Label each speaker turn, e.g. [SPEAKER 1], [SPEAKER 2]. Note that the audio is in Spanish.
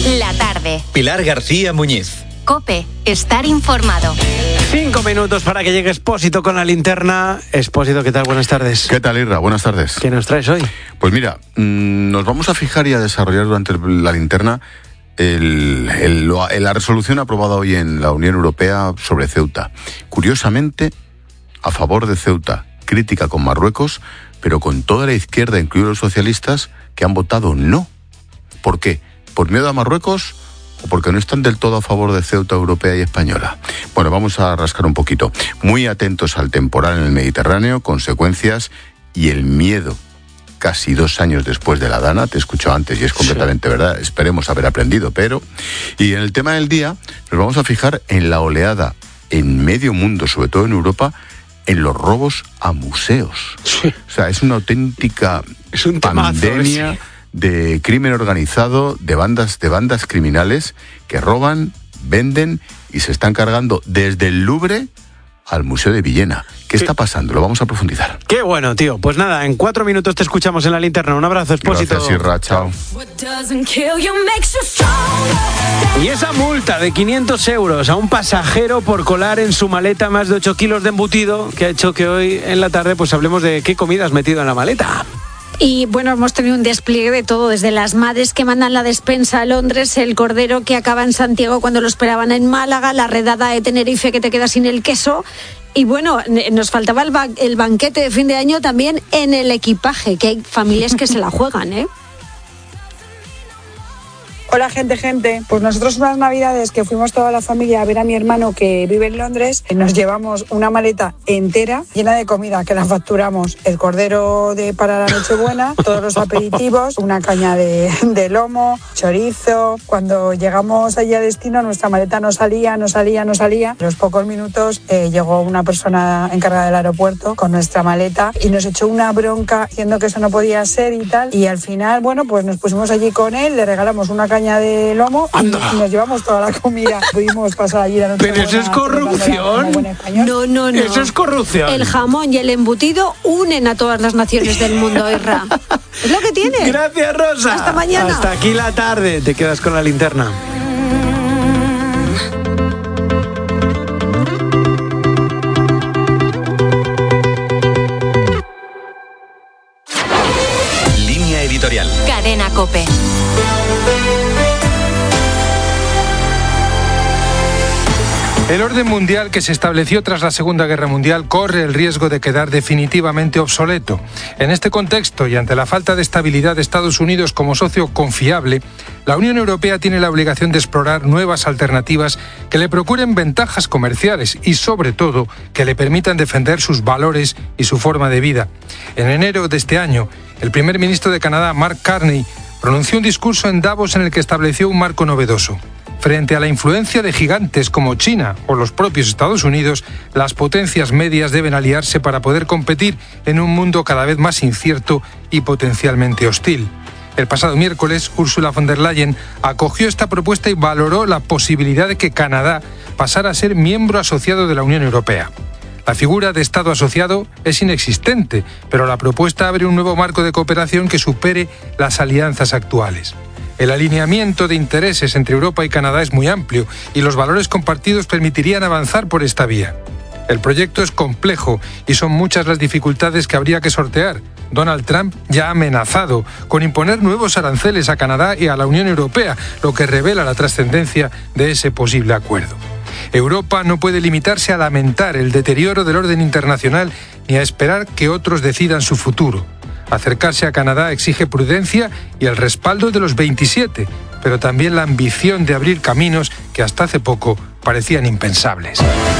[SPEAKER 1] La tarde.
[SPEAKER 2] Pilar García Muñiz.
[SPEAKER 1] COPE. Estar informado.
[SPEAKER 3] 5 minutos para que llegue Expósito con la linterna. Expósito, ¿qué tal? Buenas tardes.
[SPEAKER 4] ¿Qué tal, Irra? Buenas tardes.
[SPEAKER 3] ¿Qué nos traes hoy?
[SPEAKER 4] Pues mira, nos vamos a fijar y a desarrollar durante la linterna la resolución aprobada hoy en la Unión Europea sobre Ceuta. Curiosamente, a favor de Ceuta, crítica con Marruecos, pero con toda la izquierda, incluidos los socialistas, que han votado no. ¿Por qué? ¿Por miedo a Marruecos o porque no están del todo a favor de Ceuta europea y española? Bueno, vamos a rascar un poquito. Muy atentos al temporal en el Mediterráneo, consecuencias y el miedo. Casi 2 años después de la Dana, te he escuchado antes y es completamente verdad, esperemos haber aprendido, pero... Y en el tema del día nos vamos a fijar en la oleada en medio mundo, sobre todo en Europa, en los robos a museos. Sí. O sea, es una auténtica pandemia de crimen organizado, de bandas criminales que roban, venden y se están cargando desde el Louvre al Museo de Villena. ¿Qué está pasando? Lo vamos a profundizar.
[SPEAKER 3] Qué bueno, tío. Pues nada, en 4 minutos te escuchamos en la linterna. Un abrazo, Expósito.
[SPEAKER 4] Gracias, Irra. Chao.
[SPEAKER 3] Y esa multa de 500 euros a un pasajero por colar en su maleta más de 8 kilos de embutido, que ha hecho que hoy en la tarde pues hablemos de qué comida has metido en la maleta.
[SPEAKER 5] Y bueno, hemos tenido un despliegue de todo, desde las madres que mandan la despensa a Londres, el cordero que acaba en Santiago cuando lo esperaban en Málaga, la redada de Tenerife que te queda sin el queso. Y bueno, nos faltaba el banquete de fin de año también en el equipaje, que hay familias que se la juegan, ¿eh?
[SPEAKER 6] Hola gente, pues nosotros unas navidades que fuimos toda la familia a ver a mi hermano que vive en Londres, nos llevamos una maleta entera llena de comida que la facturamos, el cordero para la Nochebuena, todos los aperitivos, una caña de lomo, chorizo. Cuando llegamos allí a destino nuestra maleta no salía. A los pocos minutos llegó una persona encargada del aeropuerto con nuestra maleta y nos echó una bronca diciendo que eso no podía ser y tal, y al final, bueno, pues nos pusimos allí con él, le regalamos una caña de lomo y nos llevamos toda la comida. Pudimos pasar allí la noche.
[SPEAKER 3] Pero eso es corrupción.
[SPEAKER 5] No.
[SPEAKER 3] Eso es corrupción.
[SPEAKER 5] El jamón y el embutido unen a todas las naciones del mundo, Irra. Es lo que tiene.
[SPEAKER 3] Gracias, Rosa.
[SPEAKER 5] Hasta mañana.
[SPEAKER 3] Hasta aquí la tarde. Te quedas con la linterna.
[SPEAKER 2] Línea editorial.
[SPEAKER 1] Cadena COPE.
[SPEAKER 7] El orden mundial que se estableció tras la Segunda Guerra Mundial corre el riesgo de quedar definitivamente obsoleto. En este contexto y ante la falta de estabilidad de Estados Unidos como socio confiable, la Unión Europea tiene la obligación de explorar nuevas alternativas que le procuren ventajas comerciales y, sobre todo, que le permitan defender sus valores y su forma de vida. En enero de este año, el primer ministro de Canadá, Mark Carney, pronunció un discurso en Davos en el que estableció un marco novedoso. Frente a la influencia de gigantes como China o los propios Estados Unidos, las potencias medias deben aliarse para poder competir en un mundo cada vez más incierto y potencialmente hostil. El pasado miércoles, Ursula von der Leyen acogió esta propuesta y valoró la posibilidad de que Canadá pasara a ser miembro asociado de la Unión Europea. La figura de Estado asociado es inexistente, pero la propuesta abre un nuevo marco de cooperación que supere las alianzas actuales. El alineamiento de intereses entre Europa y Canadá es muy amplio y los valores compartidos permitirían avanzar por esta vía. El proyecto es complejo y son muchas las dificultades que habría que sortear. Donald Trump ya ha amenazado con imponer nuevos aranceles a Canadá y a la Unión Europea, lo que revela la trascendencia de ese posible acuerdo. Europa no puede limitarse a lamentar el deterioro del orden internacional ni a esperar que otros decidan su futuro. Acercarse a Canadá exige prudencia y el respaldo de los 27, pero también la ambición de abrir caminos que hasta hace poco parecían impensables.